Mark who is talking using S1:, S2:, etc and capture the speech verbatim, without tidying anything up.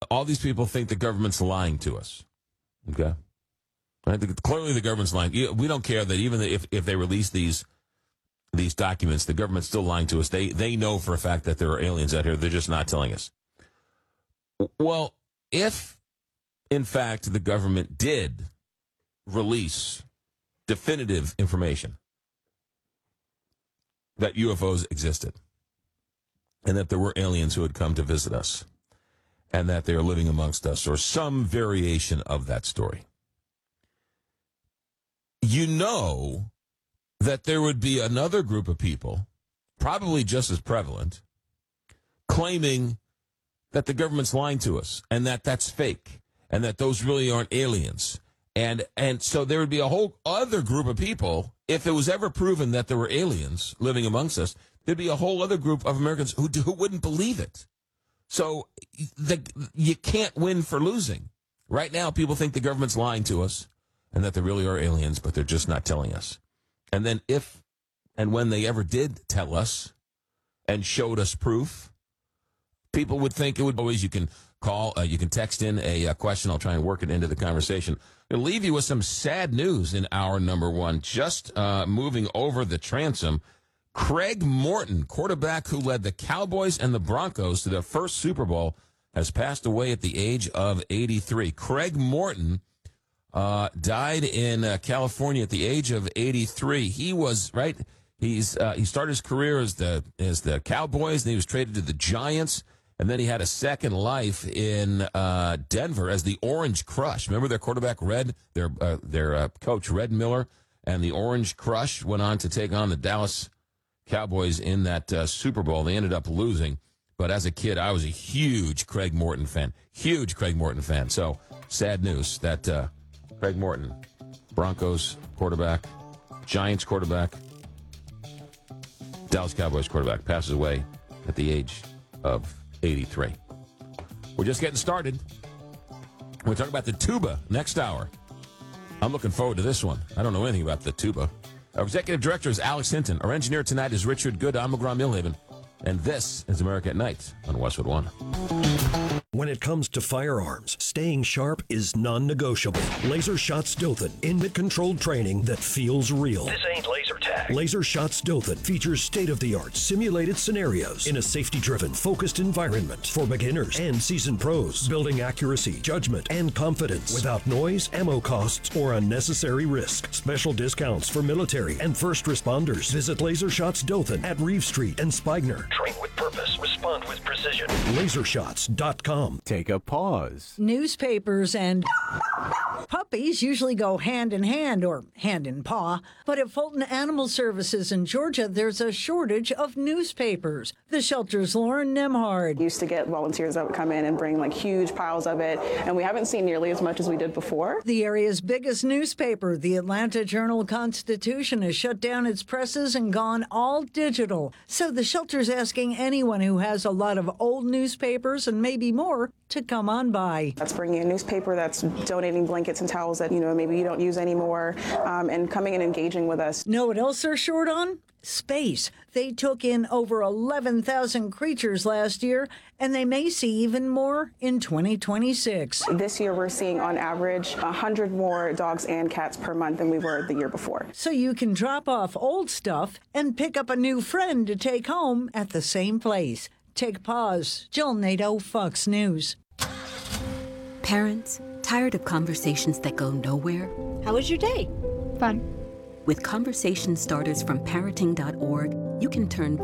S1: all these people think the government's lying to us. Okay? Right? The, clearly the government's lying. We don't care that even if, if they release these these documents, the government's still lying to us. They they know for a fact that there are aliens out here. They're just not telling us. Well, if, in fact, the government did release definitive information that U F Os existed and that there were aliens who had come to visit us and that they are living amongst us, or some variation of that story, you know that there would be another group of people, probably just as prevalent, claiming that the government's lying to us and that that's fake and that those really aren't aliens. And and so there would be a whole other group of people, if it was ever proven that there were aliens living amongst us, there'd be a whole other group of Americans who, who wouldn't believe it. So the, you can't win for losing. Right now, people think the government's lying to us and that there really are aliens, but they're just not telling us. And then if and when they ever did tell us and showed us proof, people would think it would always, you can call, uh, you can text in a, a question. I'll try and work it into the conversation. I'll leave you with some sad news in hour number one. Just uh, moving over the transom, Craig Morton, quarterback who led the Cowboys and the Broncos to their first Super Bowl, has passed away at the age of eighty-three. Craig Morton uh, died in uh, California at the age of eighty-three. He was, right, he's uh, he started his career as the as the Cowboys, and he was traded to the Giants. And then he had a second life in uh, Denver as the Orange Crush. Remember their quarterback, Red, their uh, their uh, coach, Red Miller, and the Orange Crush went on to take on the Dallas Cowboys in that uh, Super Bowl. They ended up losing. But as a kid, I was a huge Craig Morton fan. Huge Craig Morton fan. So sad news that uh, Craig Morton, Broncos quarterback, Giants quarterback, Dallas Cowboys quarterback, passes away at the age of eighty-three. We're just getting started. We're talking about the tuba next hour. I'm looking forward to this one. I don't know anything about the tuba. Our executive director is Alex Hinton. Our engineer tonight is Richard Good. I'm McGraw Millhaven. And this is America at Night on Westwood One.
S2: When it comes to firearms, staying sharp is non-negotiable. Laser Shots Dothan, inmate-controlled training that feels real.
S3: This ain't laser tag.
S2: Laser Shots Dothan features state-of-the-art simulated scenarios in a safety-driven, focused environment for beginners and seasoned pros, building accuracy, judgment, and confidence without noise, ammo costs, or unnecessary risk. Special discounts for military and first responders. Visit Laser Shots Dothan at Reeve Street and Spigner.
S3: Train with purpose. Respond with precision.
S2: laser shots dot com.
S4: Take a pause.
S5: Newspapers and puppies usually go hand in hand or hand in paw, but at Fulton Animal Services in Georgia, there's a shortage of newspapers. The shelter's Lauren Nemhard.
S6: Used to get volunteers that would come in and bring like huge piles of it, and we haven't seen nearly as much as we did before.
S5: The area's biggest newspaper, the Atlanta Journal-Constitution, has shut down its presses and gone all digital. So the shelter's asking anyone who has a lot of old newspapers and maybe more to come on by.
S6: That's bringing a newspaper, that's donating blankets and towels that, you know, maybe you don't use anymore, um, and coming and engaging with us.
S5: Know what else they're short on? Space. They took in over eleven thousand creatures last year, and they may see even more in twenty twenty-six.
S6: This year we're seeing on average one hundred more dogs and cats per month than we were the year before.
S5: So you can drop off old stuff and pick up a new friend to take home at the same place. Take a pause. Jill Nato, Fox News.
S7: Parents, tired of conversations that go nowhere?
S8: How was your day? Fun.
S7: With conversation starters from parenting dot org, you can turn